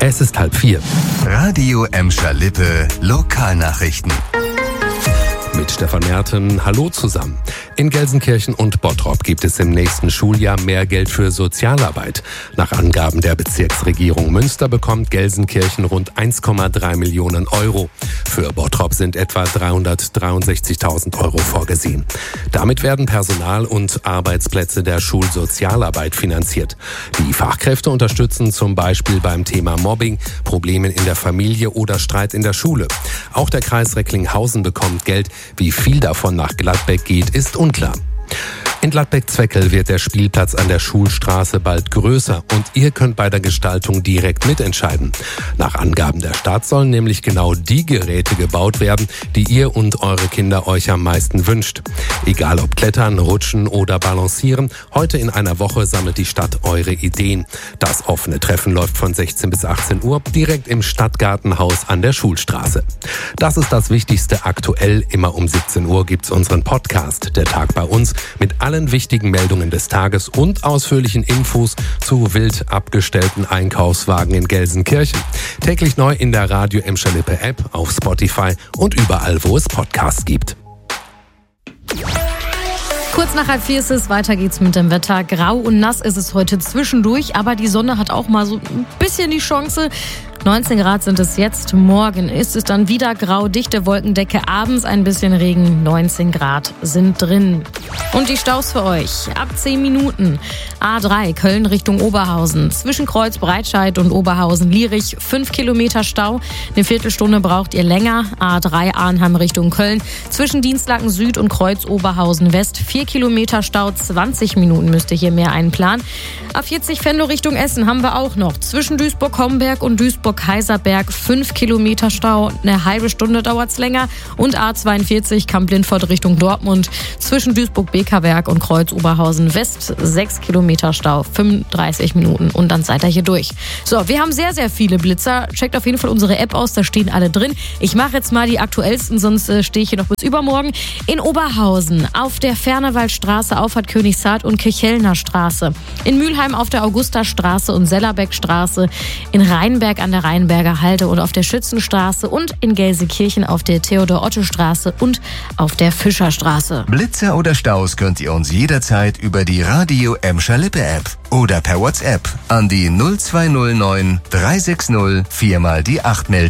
Es ist 3:30. Radio Emscher-Lippe Lokalnachrichten. Mit Stefan Merten, hallo zusammen. In Gelsenkirchen und Bottrop gibt es im nächsten Schuljahr mehr Geld für Sozialarbeit. Nach Angaben der Bezirksregierung Münster bekommt Gelsenkirchen rund 1,3 Millionen Euro. Für Bottrop sind etwa 363.000 Euro vorgesehen. Damit werden Personal- und Arbeitsplätze der Schulsozialarbeit finanziert. Die Fachkräfte unterstützen zum Beispiel beim Thema Mobbing, Problemen in der Familie oder Streit in der Schule. Auch der Kreis Recklinghausen bekommt Geld. Wie viel davon nach Gladbeck geht, ist unklar. In Gladbeck-Zweckel wird der Spielplatz an der Schulstraße bald größer und ihr könnt bei der Gestaltung direkt mitentscheiden. Nach Angaben der Stadt sollen nämlich genau die Geräte gebaut werden, die ihr und eure Kinder euch am meisten wünscht. Egal ob Klettern, Rutschen oder Balancieren, heute in einer Woche sammelt die Stadt eure Ideen. Das offene Treffen läuft von 16 bis 18 Uhr direkt im Stadtgartenhaus an der Schulstraße. Das ist das Wichtigste aktuell. Immer um 17 Uhr gibt's unseren Podcast, der Tag bei uns, mit allen wichtigen Meldungen des Tages und ausführlichen Infos zu wild abgestellten Einkaufswagen in Gelsenkirchen. Täglich neu in der Radio Emscher-Lippe App, auf Spotify und überall, wo es Podcasts gibt. Kurz nach 3:30 ist es, weiter geht's mit dem Wetter. Grau und nass ist es heute zwischendurch, aber die Sonne hat auch mal so ein bisschen die Chance. 19 Grad sind es jetzt. Morgen ist es dann wieder grau, dichte Wolkendecke, abends ein bisschen Regen. 19 Grad sind drin. Und die Staus für euch. Ab 10 Minuten. A3 Köln Richtung Oberhausen. Zwischen Kreuz Breitscheid und Oberhausen-Lierich 5 Kilometer Stau. Eine Viertelstunde braucht ihr länger. A3 Arnheim Richtung Köln. Zwischen Dienstlaken Süd und Kreuz Oberhausen West 4 Kilometer Stau. 20 Minuten müsst ihr hier mehr einplanen. A40 Venlo Richtung Essen haben wir auch noch. Zwischen Duisburg-Homberg und Duisburg-Heiserberg 5 Kilometer Stau. Eine halbe Stunde dauert's länger. Und A42 Kamp-Lindfort Richtung Dortmund. Zwischen Duisburg-Bekerberg und Kreuz Oberhausen West 6 Kilometer Stau. 35 Minuten. Und dann seid ihr hier durch. So, wir haben sehr, sehr viele Blitzer. Checkt auf jeden Fall unsere App aus. Da stehen alle drin. Ich mache jetzt mal die aktuellsten, sonst stehe ich hier noch bis übermorgen. In Oberhausen auf der Fernewaldstraße, Auffahrt Königshardt und Kirchhellner Straße. In Mülheim auf der Augustastraße und Sellerbeckstraße, in Rheinberg an der Rheinberger Halde und auf der Schützenstraße und in Gelsenkirchen auf der Theodor-Otto-Straße und auf der Fischerstraße. Blitzer oder Staus könnt ihr uns jederzeit über die Radio Emscher-Lippe App oder per WhatsApp an die 0209 360 4x die 8 melden.